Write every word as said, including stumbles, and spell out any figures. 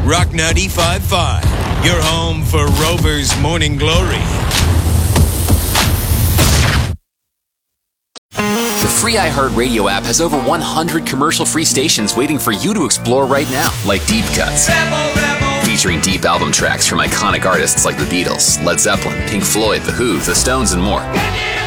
Rock ninety-five point five, your home for Rover's Morning Glory. The free iHeartRadio app has over one hundred commercial-free stations waiting for you to explore right now, like Deep Cuts, featuring deep album tracks from iconic artists like the Beatles, Led Zeppelin, Pink Floyd, The Who, The Stones, and more.